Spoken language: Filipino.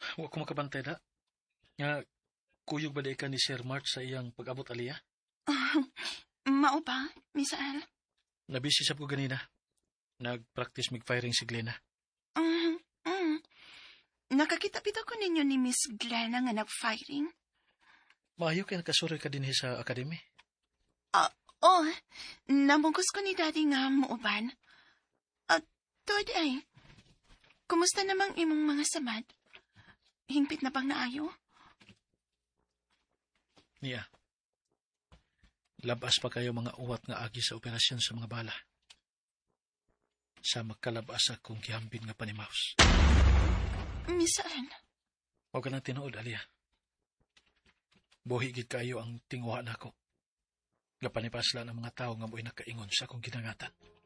Wa ko makabantay na. Nga, kuyog ba di ka ni Sir Mart sa iyang pag-abot aliya? Mao ba, Miss Al? Nabisi sab ko ganina. Nag-practice mig-firing si Glenna. Mm, mm. Nakakita-pita ko ninyo ni Miss Glenna nga nag-firing. Maayo kay nakasuroy ka din sa academy. Oh, namungkos ko ni Daddy nga muuban. At, Today, kumusta namang imong mga samad? Hingpit na bang naayo? Niya. Labas pa kayo mga uwat nga agi sa operasyon sa mga bala. Sa magkalabas akong gihambin nga panimaus. Misan? Huwag ka nang tinuod, Alia. Buhigid kayo ang tinguha na ko. Gapanipaslan ang mga tao nga mo'y nakaingon sa akong ginangatan.